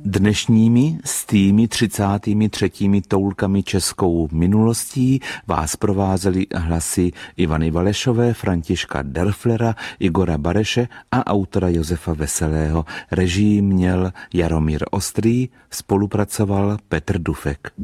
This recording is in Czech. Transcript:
Dnešními s tými 33. toulkami českou minulostí vás provázely hlasy Ivany Valešové, Františka Derflera, Igora Bareše a autora Josefa Veselého. Režii měl Jaromír Ostrý, spolupracoval Petr Dufek.